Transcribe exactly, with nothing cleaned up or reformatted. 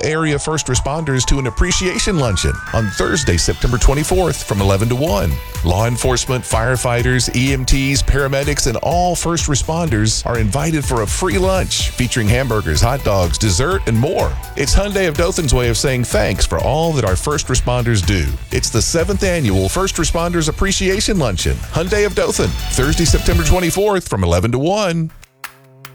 area first responders to an appreciation luncheon on Thursday, September twenty-fourth from eleven to one. Law enforcement, firefighters, E M Ts, paramedics, and all first responders are invited for a free lunch featuring hamburgers, hot dogs, dessert, and more. It's Hyundai of Dothan's way of saying thanks for all that our first responders do. It's the seventh annual First Responders Appreciation Luncheon. Hyundai of Dothan, Thursday, September twenty-fourth from eleven to one.